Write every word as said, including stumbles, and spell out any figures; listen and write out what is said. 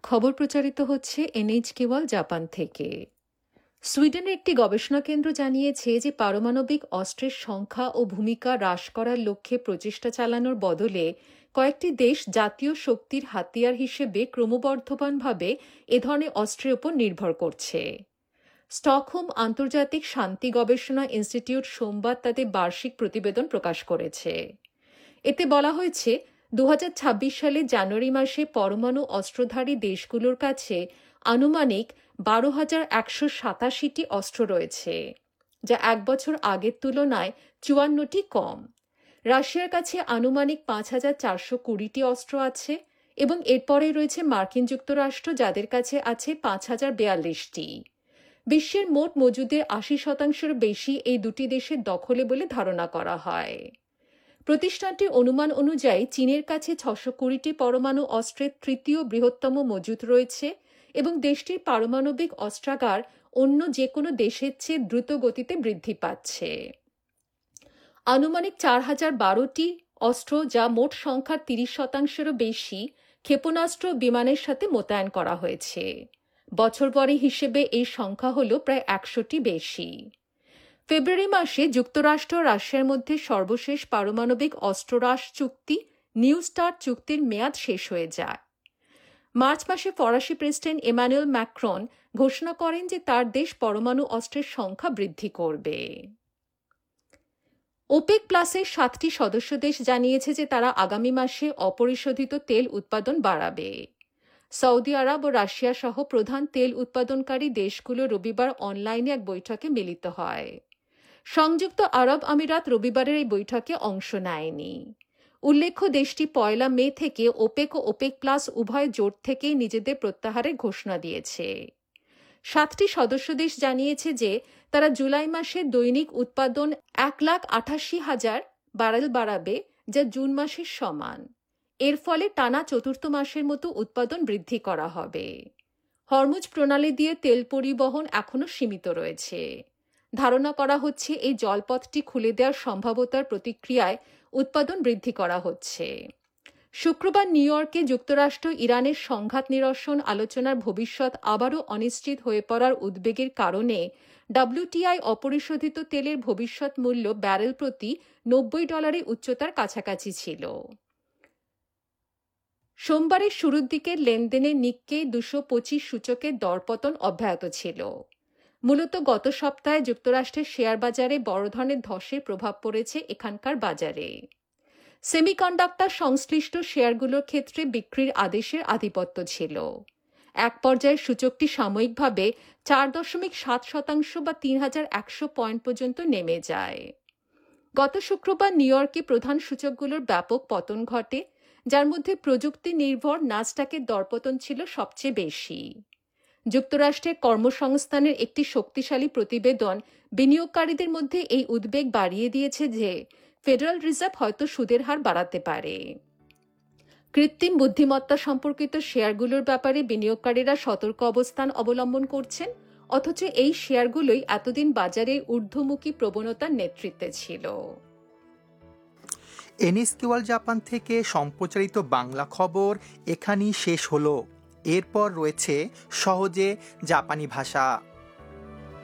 খবর প্রচারিত হচ্ছে এনএইচকে ওয়ার্ল্ড জাপান থেকে। সুইডেনের একটি গবেষণা কেন্দ্র জানিয়েছে যে পারমাণবিক অস্ত্রের সংখ্যা ও ভূমিকা হ্রাস করার লক্ষ্যে প্রচেষ্টা চালানোর বদলে কয়েকটি দেশ জাতীয় শক্তির হাতিয়ার হিসেবে ক্রমবর্ধমানভাবে এ ধরনের অস্ত্রের উপর নির্ভর করছে। স্টকহোম আন্তর্জাতিক শান্তি গবেষণা ইনস্টিটিউট সোমবার তাদের বার্ষিক প্রতিবেদন প্রকাশ করেছে। এতে বলা হয়েছে, দু হাজার ছাব্বিশ সালের জানুয়ারি মাসে পরমাণু অস্ত্রধারী দেশগুলোর কাছে আনুমানিক বারো হাজার একশো সাতাশিটি অস্ত্র রয়েছে, যা এক বছর আগের তুলনায় চুয়ান্নটি কম। রাশিয়ার কাছে আনুমানিক পাঁচ হাজার চারশো কুড়িটি অস্ত্র আছে এবং এরপরে রয়েছে মার্কিন যুক্তরাষ্ট্র, যাদের কাছে আছে পাঁচ হাজার বিয়াল্লিশটি। বিশ্বের মোট মজুদের আশি শতাংশের বেশি এই দুটি দেশের দখলে বলে ধারণা করা হয়। প্রতিষ্ঠানটির অনুমান অনুযায়ী চীনের কাছে ছশো কুড়িটি পরমাণু অস্ত্রের তৃতীয় বৃহত্তম মজুদ রয়েছে এবং দেশটির পারমাণবিক অস্ত্রাগার অন্য যে কোনো দেশের চেয়ে দ্রুত গতিতে বৃদ্ধি পাচ্ছে। আনুমানিক চার হাজার বারোটি অস্ত্র, যা মোট সংখ্যার তিরিশ শতাংশেরও বেশি, ক্ষেপণাস্ত্র বিমানের সাথে মোতায়েন করা হয়েছে। বছরবারি হিসেবে এই সংখ্যা হল প্রায় একশোটি বেশি। ফেব্রুয়ারি মাসে যুক্তরাষ্ট্র ও রাশিয়ার মধ্যে সর্বশেষ পারমাণবিক অস্ত্রহ্রাস চুক্তি নিউ স্টার্ট চুক্তির মেয়াদ শেষ হয়ে যায়। মার্চ মাসে ফরাসি প্রেসিডেন্ট এমানুয়েল ম্যাক্রন ঘোষণা করেন যে তার দেশ পরমাণু অস্ত্রের সংখ্যা বৃদ্ধি করবে। ওপেক প্লাসের সাতটি সদস্য দেশ জানিয়েছে যে তারা আগামী মাসে অপরিশোধিত তেল উৎপাদন বাড়াবে। সৌদি আরব ও রাশিয়া সহ প্রধান তেল উৎপাদনকারী দেশগুলো রবিবার অনলাইনে এক বৈঠকে মিলিত হয়। সংযুক্ত আরব আমিরাত রবিবারের এই বৈঠকে অংশ নেয়নি। উল্লেখ্য, দেশটি পয়লা মে থেকে ওপেক ও ওপেক প্লাস উভয় জোট থেকেই নিজেদের প্রত্যাহারের ঘোষণা দিয়েছে। সাতটি সদস্য দেশ জানিয়েছে যে তারা জুলাই মাসে দৈনিক উৎপাদন এক লাখ আটাশি হাজার ব্যারেল বাড়াবে, যা জুন মাসের সমান। এর ফলে টানা চতুর্থ মাসের মতো উৎপাদন বৃদ্ধি করা হবে। হরমুজ প্রণালী দিয়ে তেল পরিবহন এখনও সীমিত রয়েছে। ধারণা করা হচ্ছে এই জলপথটি খুলে দেওয়ার সম্ভাবতার প্রতিক্রিয়ায় উৎপাদন বৃদ্ধি করা হচ্ছে। শুক্রবার নিউ ইয়র্কে যুক্তরাষ্ট্র ইরানের সংঘাত নিরসন আলোচনার ভবিষ্যৎ আবারও অনিশ্চিত হয়ে পড়ার উদ্বেগের কারণে ডব্লিউটিআই অপরিশোধিত তেলের ভবিষ্যৎ মূল্য ব্যারেল প্রতি নব্বই ডলারের উচ্চতার কাছাকাছি ছিল। সোমবারের শুরুর দিকের লেনদেনে নিক্কেই দুশো পঁচিশ সূচকের দরপতন অব্যাহত ছিল। মূলত গত সপ্তাহে যুক্তরাষ্ট্রের শেয়ার বাজারে বড় ধরনের ধসের প্রভাব পড়েছে এখানকার বাজারে। সেমিকন্ডাক্টর সংশ্লিষ্ট শেয়ারগুলোর ক্ষেত্রে বিক্রির আদেশের আধিপত্য ছিল। এক পর্যায়ে সূচকটি সাময়িকভাবে চার দশমিক সাত শতাংশ বা তিন হাজার একশো পয়েন্ট পর্যন্ত নেমে যায়। গত শুক্রবার নিউ ইয়র্কে প্রধান সূচকগুলোর ব্যাপক পতন ঘটে, যার মধ্যে প্রযুক্তি নির্ভর নাসডাকের দরপতন ছিল সবচেয়ে বেশি। যুক্তরাষ্ট্রের কর্মসংস্থানের একটি শক্তিশালী প্রতিবেদন বিনিয়োগকারীদের মধ্যে এই উদ্বেগ বাড়িয়ে দিয়েছে যে ফেডারেল রিজার্ভ হয়তো সুদের হার বাড়াতে পারে। কৃত্রিম বুদ্ধিমত্তা সম্পর্কিত শেয়ারগুলোর ব্যাপারে বিনিয়োগকারীরা সতর্ক অবস্থান অবলম্বন করছেন, অথচ এই শেয়ারগুলোই এতদিন বাজারে ঊর্ধ্বমুখী প্রবণতার নেতৃত্বে ছিল। এনএইচকে ওয়ার্ল্ড জাপান থেকে সম্প্রচারিত বাংলা খবর এখানেই শেষ হলো। এরপর রয়েছে সহজে জাপানি ভাষা।